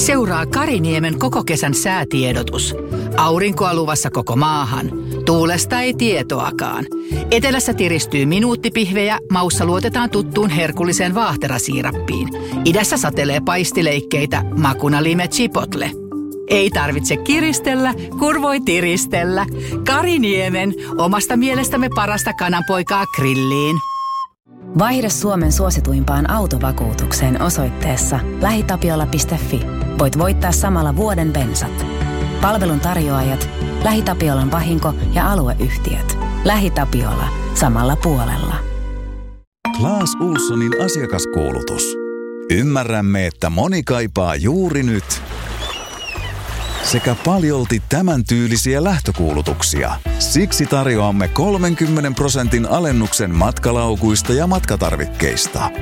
Seuraa Kariniemen koko kesän säätiedotus. Aurinkoa luvassa koko maahan. Tuulesta ei tietoakaan. Etelässä tiristyy minuuttipihvejä, maussa luotetaan tuttuun herkulliseen vaahterasiirappiin. Idässä satelee paistileikkeitä, makuna lime chipotle. Ei tarvitse kiristellä, kun voi tiristellä. Kariniemen, omasta mielestämme parasta kananpoikaa grilliin. Vaihda Suomen suosituimpaan autovakuutukseen osoitteessa lähitapiola.fi. Voit voittaa samalla vuoden bensat. Palvelun tarjoajat, LähiTapiolan vahinko- ja alueyhtiöt. LähiTapiola. Samalla puolella. Claes Ohlsonin asiakaskuulutus. Ymmärrämme, että moni kaipaa juuri nyt sekä paljolti tämän tyylisiä lähtökuulutuksia. Siksi tarjoamme 30% alennuksen matkalaukuista ja matkatarvikkeista.